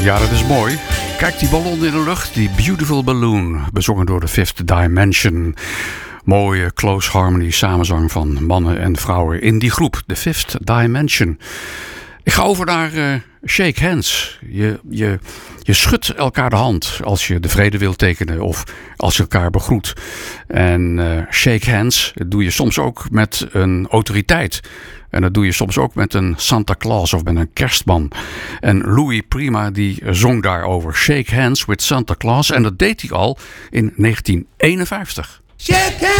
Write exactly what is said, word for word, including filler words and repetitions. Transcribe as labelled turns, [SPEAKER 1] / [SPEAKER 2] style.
[SPEAKER 1] Ja, dat is mooi. Kijk die ballon in de lucht, die Beautiful Balloon, bezongen door de Fifth Dimension. Mooie close harmony samenzang van mannen en vrouwen in die groep, de Fifth Dimension. Ik ga over naar uh, shake hands. Je, je, je schudt elkaar de hand als je de vrede wilt tekenen of als je elkaar begroet. En uh, shake hands doe je soms ook met een autoriteit. En dat doe je soms ook met een Santa Claus of met een kerstman. En Louis Prima die zong daarover. Shake hands with Santa Claus. En dat deed hij al in negentien eenenvijftig.
[SPEAKER 2] Shake hands.